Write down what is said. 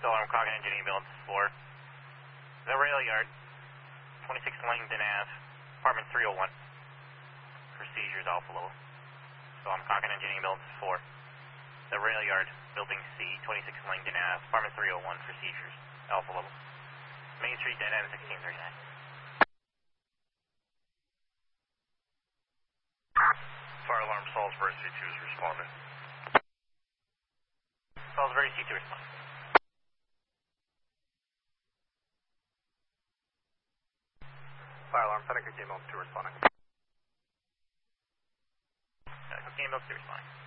Alarm, Clock Engine Ambulance 4. The rail yard, 26 Langdon Ave, apartment 301. Procedures Alpha Level. So I'm Clock Engine Ambulance 4. The rail yard, building C, 26 Langdon Ave, apartment 301. Procedures Alpha Level. Main Street, dead end 1639. Fire alarm Salisbury C2 is responding. Salisbury C2 responding. Fire alarm Seneca Game 2 responding. Seneca Game 2 responding.